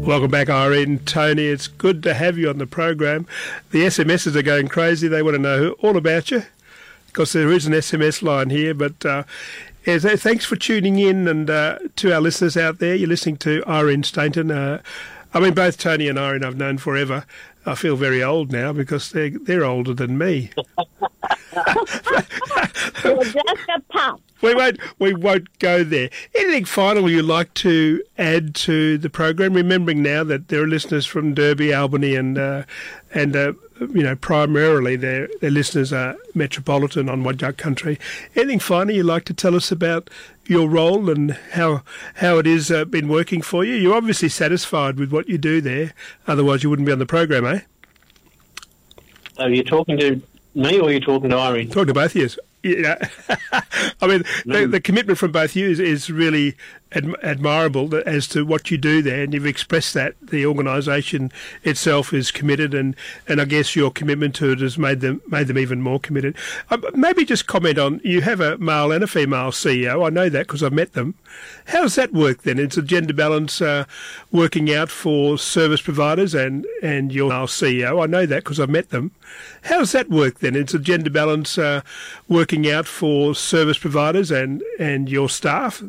Welcome back, Irene. Tony, it's good to have you on the program. The SMSs are going crazy. They want to know all about you because there is an SMS line here. But thanks for tuning in, and to our listeners out there, you're listening to Irene Stainton. Both Tony and Irene I've known forever. I feel very old now because they're older than me. You're just a pup. We won't go there. Anything final you'd like to add to the program? Remembering now that there are listeners from Derby, Albany, and primarily their listeners are metropolitan on Wadjuk country. Anything final you'd like to tell us about your role and how it has been working for you? You're obviously satisfied with what you do there. Otherwise, you wouldn't be on the program, eh? Are you talking to me or are you talking to Irene? Talking to both of you. The commitment from both of you is really admirable as to what you do there, and you've expressed that the organisation itself is committed, and I guess your commitment to it has made them even more committed. Maybe just comment on, you have a male and a female CEO. I know that because I've met them. How does that work then? It's a gender balance working out for service providers and your male CEO. I know that because I've met them. How does that work then? It's a gender balance working out for service providers and your staff.